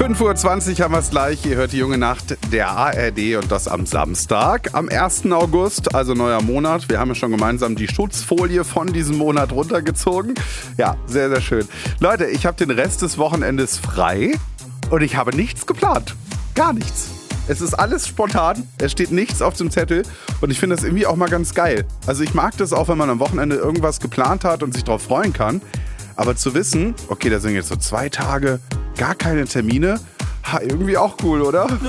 5:20 Uhr haben wir es gleich. Ihr hört die junge Nacht der ARD und das am Samstag, am 1. August, also neuer Monat. Wir haben ja schon gemeinsam die Schutzfolie von diesem Monat runtergezogen. Ja, sehr, sehr schön. Leute, ich habe den Rest des Wochenendes frei und ich habe nichts geplant. Gar nichts. Es ist alles spontan, es steht nichts auf dem Zettel und ich finde das irgendwie auch mal ganz geil. Also ich mag das auch, wenn man am Wochenende irgendwas geplant hat und sich darauf freuen kann. Aber zu wissen, okay, da sind jetzt so 2 Tage, gar keine Termine, irgendwie auch cool, oder?